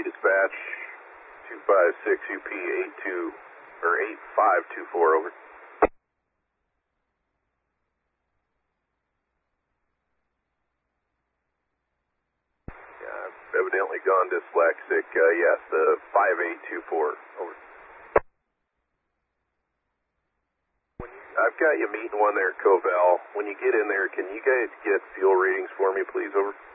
dispatch, 256 UP 82 or 8524 over. Evidently gone dyslexic. Yes, 5824 over. I've got you meeting one there at Covell. When you get in there, can you guys get fuel readings for me, please? Over.